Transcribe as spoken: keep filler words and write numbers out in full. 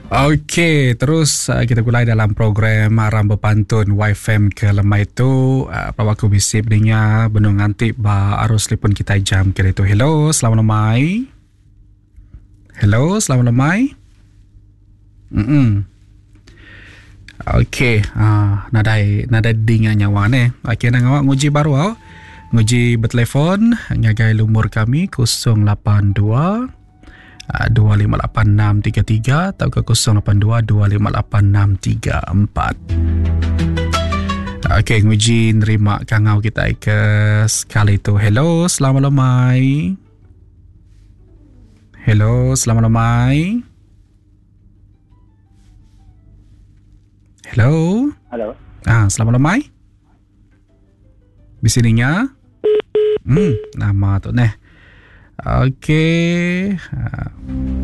Okey, terus uh, kita mulai dalam program Ram Berpantun Y F M ke lemai itu. Uh, Pelaku bisip dinya benung nganti ba arus telefon kita jam kira itu. Hello, selamat lemai. Hello, selamat lemai. Mm-mm. Okey, uh, nadai nadai dingan nyawa ni. Okey, nang awak nguji baru awak. Nguji bertelefon ngagai lumur kami kosong lapan dua dua lima lapan enam tiga tiga atau ke kosong lapan dua dua lima lapan enam tiga empat. Okey, nguji nerima kangau kita ke sekali itu. Hello, selamat lemai. Hello, selamat lemai. Hello. Halo. Ah, selamat lemai. Bisininya? Hmm, nama tu neh. Okey. Uh,